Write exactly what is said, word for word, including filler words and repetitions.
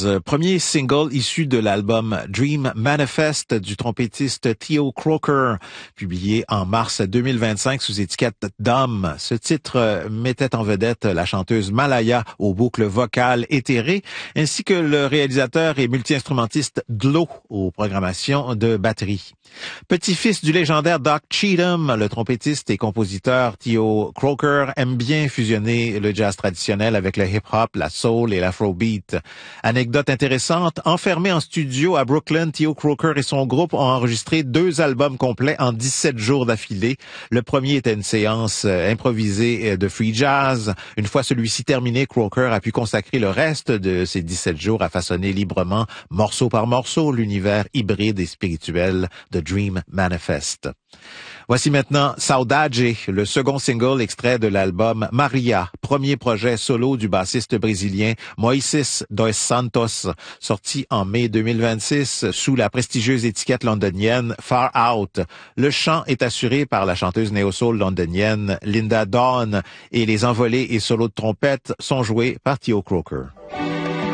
Stars, premier single issu de l'album Dream Manifest du trompettiste Theo Croker, publié en mars deux mille vingt-cinq sous étiquette Dom. Ce titre mettait en vedette la chanteuse Malaya aux boucles vocales éthérées, ainsi que le réalisateur et multi-instrumentiste Dlo aux programmations de batterie. Petit-fils du légendaire Doc Cheatham, le trompettiste et compositeur Theo Croker aime bien fusionner le jazz traditionnel avec le hip-hop, la soul et l'afrobeat. Anecdote intéressante, enfermé en studio à Brooklyn, Theo Croker et son groupe ont enregistré deux albums complets en dix-sept jours d'affilée. Le premier était une séance improvisée de free jazz. Une fois celui-ci terminé, Croker a pu consacrer le reste de ces dix-sept jours à façonner librement, morceau par morceau, l'univers hybride et spirituel de Dream Manifest. Voici maintenant Saudade, le second single extrait de l'album Maria, premier projet solo du bassiste brésilien Moises dos Santos, sorti en mai deux mille vingt-six sous la prestigieuse étiquette londonienne Far Out. Le chant est assuré par la chanteuse néo-soul londonienne Linda Dawn et les envolées et solos de trompette sont joués par Theo Croker.